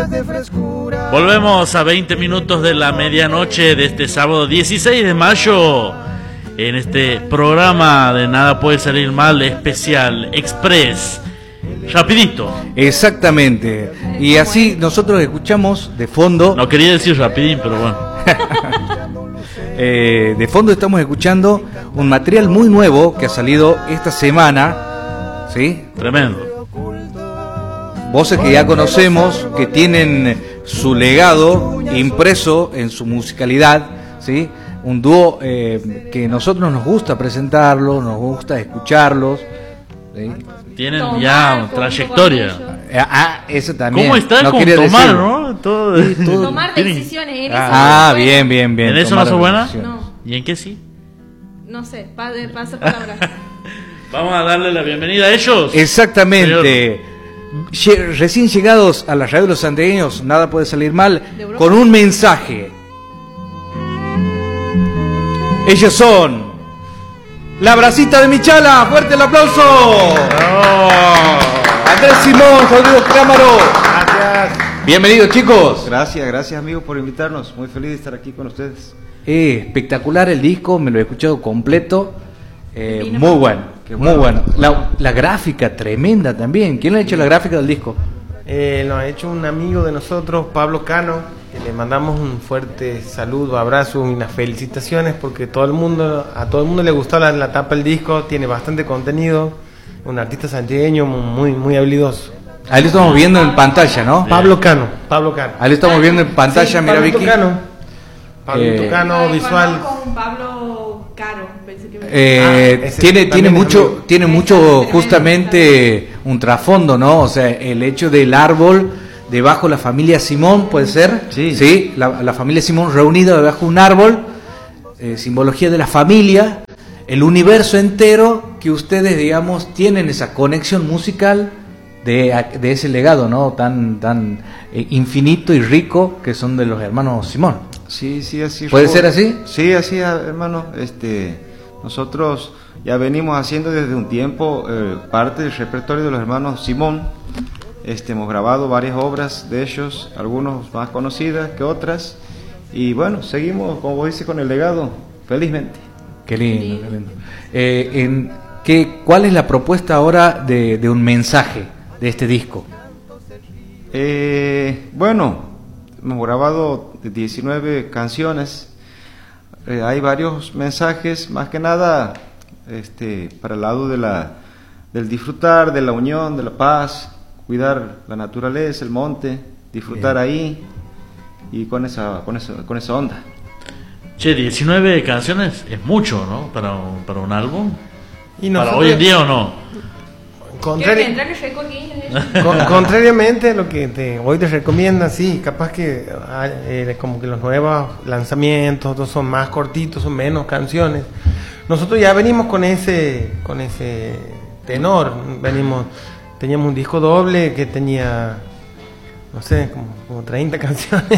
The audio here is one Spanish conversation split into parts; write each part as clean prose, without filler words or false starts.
Volvemos a 20 minutos de la medianoche de este sábado 16 de mayo en este programa de Nada Puede Salir Mal especial Express. Rapidito. Exactamente. Y así nosotros escuchamos de fondo. No quería decir rapidín, pero bueno. De fondo estamos escuchando un material muy nuevo que ha salido esta semana. ¿Sí? Tremendo. Voces que ya conocemos, que tienen su legado impreso en su musicalidad, ¿sí? Un dúo que nosotros nos gusta presentarlos, nos gusta escucharlos, ¿sí? Tienen ya trayectoria. Eso también. ¿Cómo está no con tomar, decir, ¿no? Todo. Tomar decisiones. En eso bien. ¿En eso no sos buena? No. ¿Y en qué sí? No sé, paso palabras. Vamos a darle la bienvenida a ellos. Exactamente. Recién llegados a la radio de los santiagueños, Nada Puede Salir Mal, con un mensaje. Ellos son La Bracita de Michala. Fuerte el aplauso. Andrés Simón, Rodrigo Cámaro. Gracias. Bienvenidos, chicos. Gracias amigos por invitarnos. Muy feliz de estar aquí con ustedes. Espectacular el disco, me lo he escuchado completo. Muy bueno. Muy bueno. La gráfica tremenda también. ¿Quién le ha hecho la gráfica del disco? Lo ha hecho un amigo de nosotros, Pablo Cano, que le mandamos un fuerte saludo, abrazo y unas felicitaciones porque a todo el mundo le gustó la tapa del disco, tiene bastante contenido, un artista santiagueño muy habilidoso. Ahí lo estamos viendo en pantalla, ¿no? Pablo Cano. Ahí lo estamos viendo en pantalla, sí, mira Vicky. Pablo Cano, visual. Con Pablo Caro, pensé que tiene mucho justamente un trasfondo, ¿no? O sea, el hecho del árbol debajo la familia Simón, ¿puede ser? Sí, la familia Simón reunida debajo de un árbol, simbología de la familia, el universo entero que ustedes, digamos, tienen esa conexión musical de ese legado, ¿no? Tan infinito y rico que son de los hermanos Simón. Sí, así. ¿Puede ser así? Sí, así, hermano. Nosotros ya venimos haciendo desde un tiempo parte del repertorio de los hermanos Simón. Hemos grabado varias obras de ellos, algunos más conocidas que otras. Y bueno, seguimos, como vos dices, con el legado, felizmente. Qué lindo, qué lindo. ¿Cuál es la propuesta ahora de un mensaje de este disco? Bueno, hemos grabado 19 canciones. Hay varios mensajes, más que nada para el lado del disfrutar, de la unión, de la paz, cuidar la naturaleza, el monte, disfrutar ahí y con esa onda. Che, 19 canciones es mucho, ¿no? Para un álbum. ¿Y para hoy en día o no? Contrariamente a lo que hoy te recomienda, sí, capaz que como que los nuevos lanzamientos todos son más cortitos, son menos canciones. Nosotros ya venimos con ese tenor, teníamos un disco doble que tenía, no sé, como 30 canciones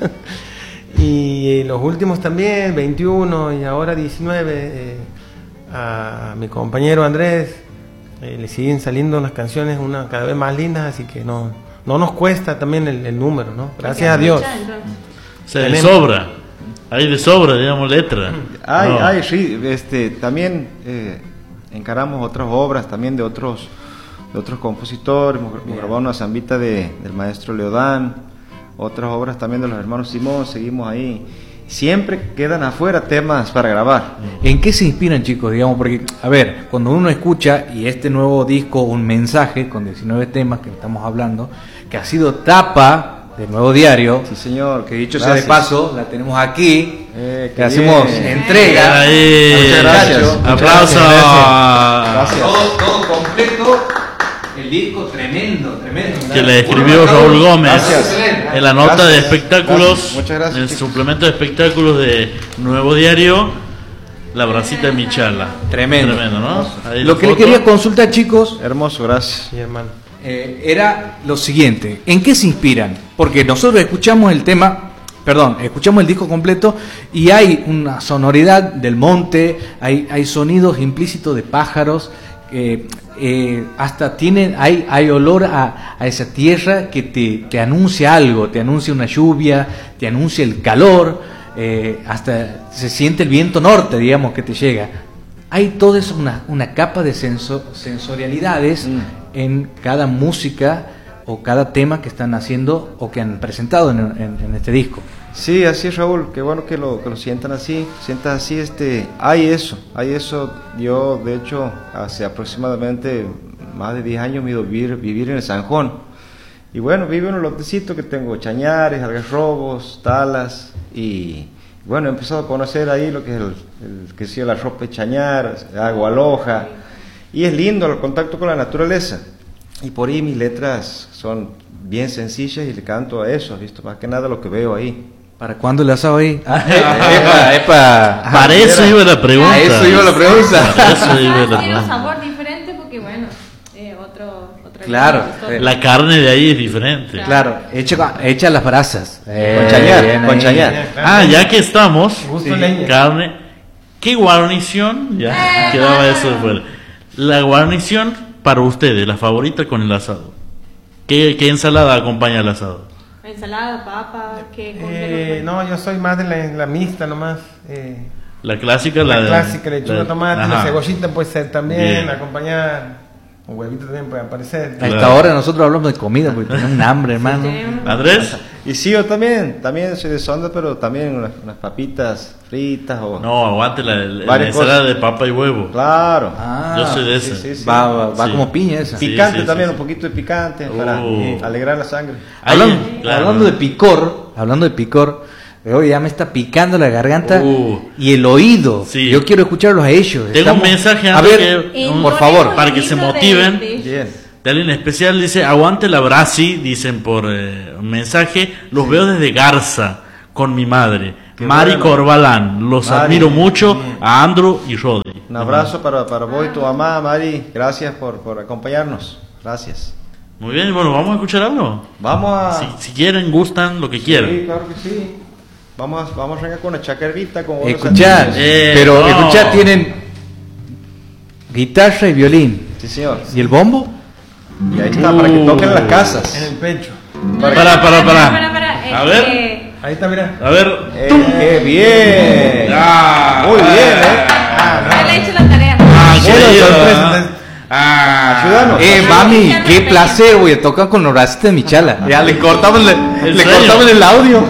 y los últimos también, 21 y ahora 19, a mi compañero Andrés le siguen saliendo unas canciones cada vez más lindas, así que no nos cuesta también el número, ¿no? Gracias a Dios. Se le sobra, hay de sobra, digamos, letra. Sí, también encaramos otras obras también de otros compositores, hemos grabado una zambita del maestro Leodán, otras obras también de los hermanos Simón, seguimos ahí. Siempre quedan afuera temas para grabar. ¿En qué se inspiran, chicos? Digamos, porque, a ver, cuando uno escucha, y este nuevo disco, un mensaje con 19 temas que estamos hablando, que ha sido tapa del Nuevo Diario. Sí, señor. Que dicho sea de paso, la tenemos aquí. Que hacemos entrega. Muchas gracias. Aplausos. Gracias. Todo completo. El disco tremendo. Que le escribió Raúl Gómez. Gracias. En la nota de espectáculos, muchas gracias, en el chicos. suplemento de espectáculos de Nuevo Diario, La Bracita de Michala. Tremendo, ¿no? Ahí lo que le quería consultar, chicos, Hermoso, gracias. Sí, hermano. era lo siguiente: ¿en qué se inspiran? Porque nosotros escuchamos el disco completo y hay una sonoridad del monte, hay sonidos implícitos de pájaros. hasta hay olor a esa tierra que te anuncia algo, te anuncia una lluvia, te anuncia el calor, hasta se siente el viento norte, digamos, que te llega. Hay toda una capa de sensorialidades en cada música o cada tema que están haciendo o que han presentado en este disco. Sí, así es, Raúl, qué bueno que lo sientan así, hay eso. Yo, de hecho, hace aproximadamente más de 10 años me he ido a vivir en el Sanjón. Y bueno, vivo en un lotecito que tengo chañares, algarrobos, talas, y bueno, he empezado a conocer ahí lo que es que sea la ropa de chañar, agua aloja, y es lindo el contacto con la naturaleza. Y por ahí mis letras son bien sencillas y le canto a eso, ¿visto? Más que nada lo que veo ahí. ¿Para cuándo el asado ahí? Epa. Para eso iba la pregunta. Para eso iba la pregunta. Tiene un sabor diferente porque, bueno, otra claro, la carne de ahí es diferente. Claro, hecha las brasas. Con chañar. Ah, ya que estamos, Gusto leña. carne. ¿Qué guarnición? Ya quedaba eso de fuera. La guarnición para ustedes, la favorita con el asado. ¿Qué ensalada acompaña el asado? Ensalada, papa, ¿qué? No, yo soy más de la mixta nomás. La clásica, clásica, lechuga, tomate, la cebollita puede ser también, Bien. acompañar. Un huevito también puede aparecer. A esta hora nosotros hablamos de comida porque tenemos un hambre, hermano. ¿Andrés? Y sí, yo también soy de sonda, pero también unas papitas fritas o... No, aguante la Varias ensalada cosas. de papa y huevo. Claro. Yo soy de esa. Sí. Va Sí. como piña esa. Sí. Picante también, un poquito de picante para alegrar la sangre. Hablando de picor, hoy ya me está picando la garganta y el oído. Sí. Yo quiero escucharlos a ellos. Tengo un mensaje a antes ver, que- por favor. para que se motiven. Bien. De alguien especial dice, aguante la Brasi, dicen por un mensaje, los veo desde Garza con mi madre, Qué Mari bueno. Corbalán, los Mari, admiro mucho, a Andrew y Rodri. Un abrazo para vos y tu mamá, Mari. Gracias por acompañarnos. Gracias. Muy bien, bueno, vamos a escuchar algo. Vamos a... Si quieren, gustan, lo que quieran. Sí, claro que sí. Vamos a arrancar con una chacarrita. Como Escuchar, pero no. escuchar tienen guitarra y violín. Sí, señor. ¿Y el bombo? Y ahí está, para que toquen las casas. En el pecho. Para. A ver. Ahí está, mira. A ver. ¡Qué bien! Ah, Muy bien, Ya le he hecho la tarea. qué Buena lindo, sorpresa. Ah, Ayúdanos. Mami, qué placer, voy a tocar con los bracitos de mi chala. Ya le cortamos el audio.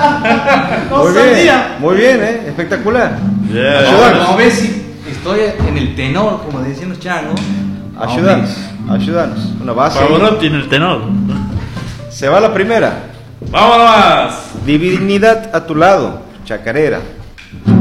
Muy bien, espectacular. Yeah. Ayúdanos. Vamos a ver si estoy en el tenor, como decían los changos. Ayúdanos. Una base. Pavarotti en el tenor. Se va la primera. ¡Vámonos! Divinidad a tu lado, chacarera.